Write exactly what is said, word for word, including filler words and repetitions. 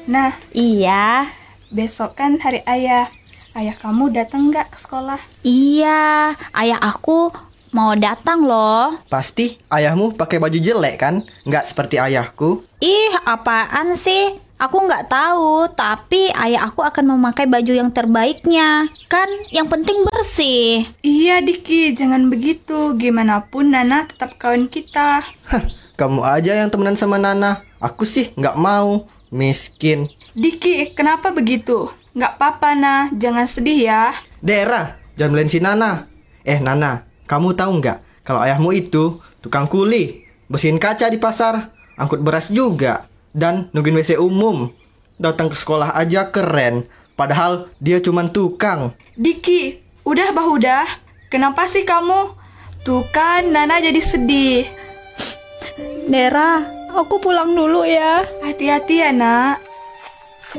Nah, Iya, besok kan hari ayah. Ayah kamu datang nggak ke sekolah? iya, ayah aku mau datang loh. Pasti ayahmu pakai baju jelek kan? Nggak seperti ayahku. Ih, apaan sih? Aku nggak tahu, tapi ayah aku akan memakai baju yang terbaiknya. Kan yang penting bersih. Iya Diki, jangan begitu. Gimana pun Nana tetap kawan kita. Hah, kamu aja yang temenan sama Nana. Aku sih nggak mau. Miskin. Diki, kenapa begitu? Nggak apa-apa Nah, jangan sedih ya. Dera, jangan belain si Nana. Eh Nana, kamu tahu nggak kalau ayahmu itu tukang kuli, bersihin kaca di pasar, angkut beras juga, dan nungguin W C umum. Datang ke sekolah aja keren, padahal dia cuman tukang. Diki, udah bah udah. Kenapa sih kamu? Tuh kan Nana jadi sedih. Dera, aku pulang dulu ya. Hati-hati ya nak.